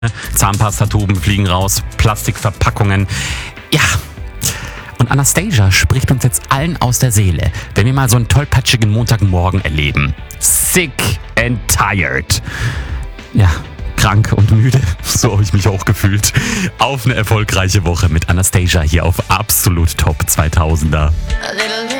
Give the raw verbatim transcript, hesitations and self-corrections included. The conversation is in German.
Zahnpastatuben fliegen raus, Plastikverpackungen. Ja. Und Anastasia spricht uns jetzt allen aus der Seele, wenn wir mal so einen tollpatschigen Montagmorgen erleben. Sick and tired. Ja, krank und müde. So habe ich mich auch gefühlt. Auf eine erfolgreiche Woche mit Anastasia hier auf Absolut Top zweitausender.